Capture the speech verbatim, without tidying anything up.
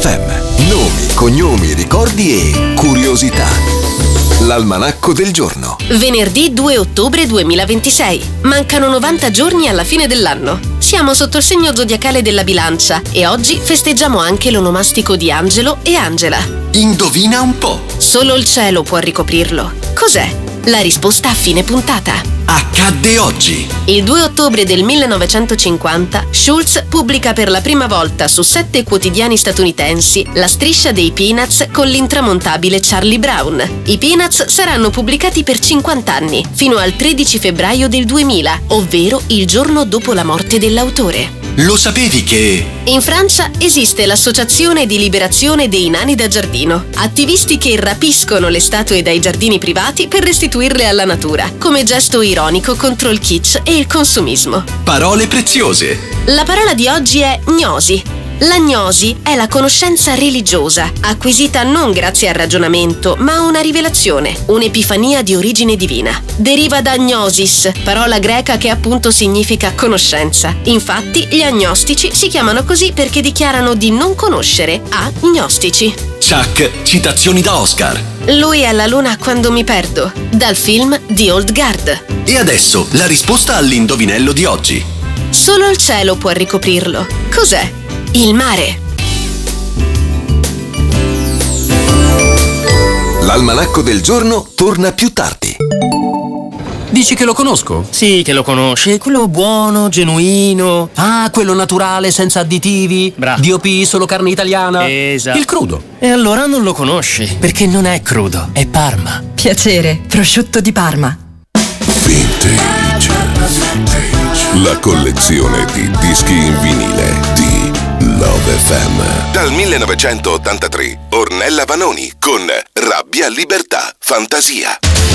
F M. Nomi, cognomi, ricordi e curiosità. L'almanacco del giorno. Venerdì due ottobre duemilaventisei. Mancano novanta giorni alla fine dell'anno. Siamo sotto il segno zodiacale della Bilancia e oggi festeggiamo anche l'onomastico di Angelo e Angela. Indovina un po'. Solo il cielo può ricoprirlo. Cos'è? La risposta a fine puntata. Accadde oggi. Il due ottobre del millenovecentocinquanta, Schultz pubblica per la prima volta su sette quotidiani statunitensi la striscia dei Peanuts con l'intramontabile Charlie Brown. I Peanuts saranno pubblicati per cinquanta anni, fino al tredici febbraio del duemila, ovvero il giorno dopo la morte dell'autore. Lo sapevi che... In Francia esiste l'Associazione di Liberazione dei Nani da Giardino, attivisti che rapiscono le statue dai giardini privati per restituirle alla natura, come gesto ironico contro il kitsch e il consumismo. Parole preziose. La parola di oggi è gnosi. La gnosi è la conoscenza religiosa, acquisita non grazie al ragionamento, ma a una rivelazione, un'epifania di origine divina. Deriva da gnosis, parola greca che appunto significa conoscenza. Infatti, gli agnostici si chiamano così perché dichiarano di non conoscere agnostici. Chuck, citazioni da Oscar. Lui è la luna quando mi perdo, dal film The Old Guard. E adesso la risposta all'indovinello di oggi. Solo il cielo può ricoprirlo. Cos'è? Il mare. L'almanacco del giorno torna più tardi. Dici che lo conosco? Sì, che lo conosci, quello buono, genuino. Ah, quello naturale, senza additivi. Bravo. D O P, solo carne italiana. Esatto. Il crudo. E allora non lo conosci, perché non è crudo, è Parma. Piacere, prosciutto di Parma. Vintage. La collezione di dischi in vinile di Love F M. Dal millenovecentottantatré, Ornella Vanoni con Rabbia, Libertà, Fantasia.